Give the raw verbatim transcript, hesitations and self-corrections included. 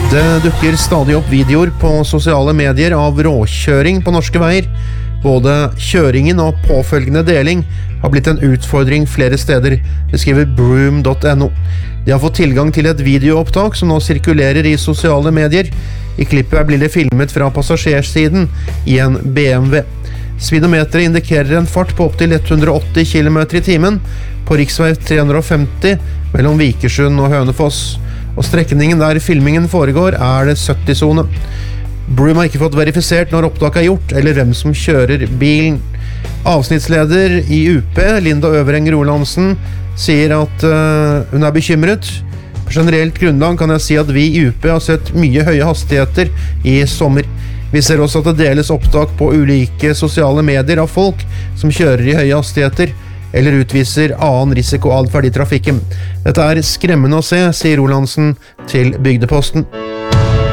Det dukker stadig opp videoer på sosiale medier av råkjøring på norske veier. Både kjøringen og påfølgende deling har blitt en utfordring flere steder, beskriver broom punktum no. De har fått tilgang til et videoopptak som nå sirkulerer i sosiale medier. I klippet blir det filmet fra passasjersiden i en B M W. Speedometeret indikerer en fart på opptil hundre og åtti kilometer i timen på riksvei tre hundre og femti mellom Vikersund og Hønefoss. Og strekningen der filmingen foregår er det sytti-sone. Broom har ikke fått verifisert når opptaket er gjort, eller hvem som kjører bilen. Avsnittsleder i U P, Linda Øvereng Rolandsen, sier at uh, hun er bekymret. På generelt grunnlag kan jeg si at vi i U P har sett mye høye hastigheter i sommer. Vi ser også at det deles opptak på ulike sosiale medier av folk som kjører i høye hastigheter, eller utviser annen risikoadferd i trafikken. Dette er skremmende å se, sier Rolandsen til Bygdeposten.